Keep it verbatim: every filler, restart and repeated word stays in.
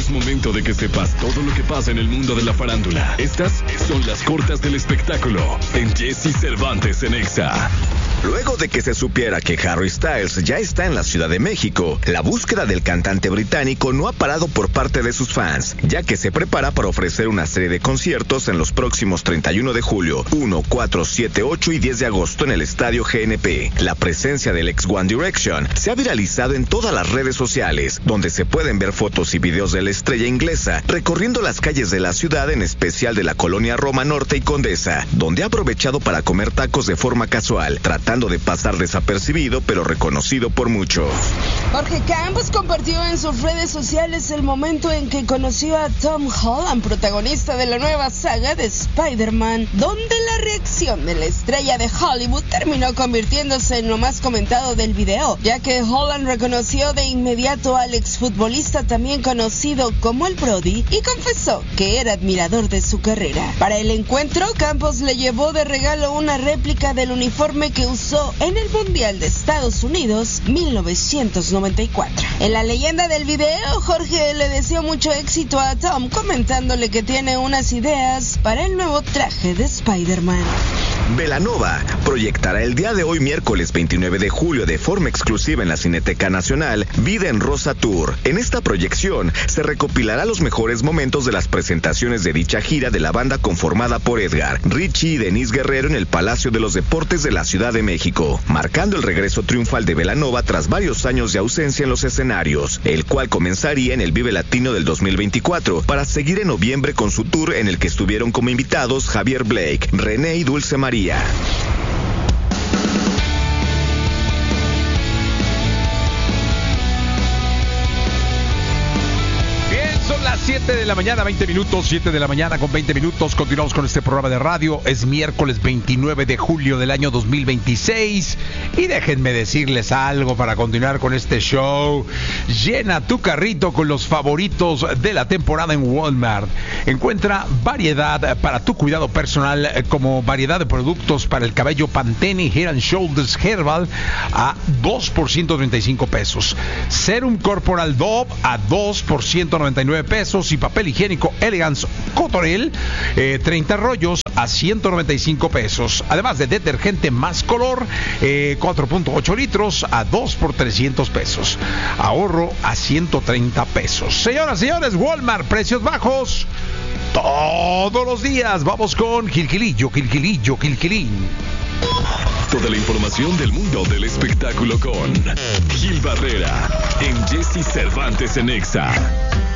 Es momento de que sepas todo lo que pasa en el mundo de la farándula. Estas son las cortas del espectáculo en Jesse Cervantes en Exa. Luego de que se supiera que Harry Styles ya está en la Ciudad de México, la búsqueda del cantante británico no ha parado por parte de sus fans, ya que se prepara para ofrecer una serie de conciertos en los próximos treinta y uno de julio, uno, cuatro, siete, ocho y diez de agosto en el estadio G N P. La presencia del ex One Direction se ha viralizado en todas las redes sociales, donde se pueden ver fotos y videos de la estrella inglesa recorriendo las calles de la ciudad, en especial de la colonia Roma Norte y Condesa, donde ha aprovechado para comer tacos de forma casual, tratando de pasar desapercibido pero reconocido por muchos. Jorge Campos compartió en sus redes sociales el momento en que conoció a Tom Holland, protagonista de la nueva saga de Spider-Man, donde la reacción de la estrella de Hollywood terminó convirtiéndose en lo más comentado del video, ya que Holland reconoció de inmediato al exfutbolista también conocido como el Brody y confesó que era admirador de su carrera. Para el encuentro, Campos le llevó de regalo una réplica del uniforme que usó en el Mundial de Estados Unidos mil novecientos noventa y cuatro. En la leyenda del video, Jorge le deseó mucho éxito a Tom, comentándole que tiene unas ideas para el nuevo traje de Spider-Man. Belanova proyectará el día de hoy, miércoles veintinueve de julio, de forma exclusiva en la Cineteca Nacional, Vida en Rosa Tour. En esta proyección se recopilará los mejores momentos de las presentaciones de dicha gira de la banda conformada por Edgar, Richie y Denise Guerrero en el Palacio de los Deportes de la Ciudad de México, marcando el regreso triunfal de Belanova tras varios años de ausencia en los escenarios, el cual comenzaría en el Vive Latino del dos mil veinticuatro para seguir en noviembre con su tour, en el que estuvieron como invitados Javier Blake, René y Dulce María. siete de la mañana, veinte minutos, siete de la mañana con veinte minutos. Continuamos con este programa de radio. Es miércoles veintinueve de julio del año dos mil veintiséis. Y déjenme decirles algo para continuar con este show. Llena tu carrito con los favoritos de la temporada en Walmart. Encuentra variedad para tu cuidado personal, como variedad de productos para el cabello Pantene y Head and Shoulders Herbal a dos por ciento treinta y cinco pesos. Serum Corporal Dove a dos por ciento noventa y nueve pesos. Y papel higiénico Elegance Cotorel, eh, treinta rollos a ciento noventa y cinco pesos. Además de detergente Más Color, eh, cuatro punto ocho litros a dos por trescientos pesos. Ahorro a ciento treinta pesos. Señoras y señores, Walmart, precios bajos todos los días. Vamos con Gilgilillo, Gilgilillo, Gilgilín. Toda la información del mundo del espectáculo con Gil Barrera en Jesse Cervantes en Exa.